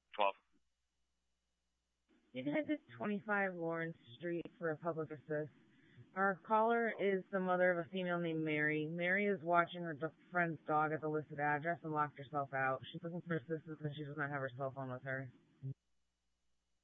12. You can head to 25 Lawrence Street for a public assist. Our caller is the mother of a female named Mary. Mary is watching her friend's dog at the listed address and locked herself out. She's looking for assistance and she does not have her cell phone with her.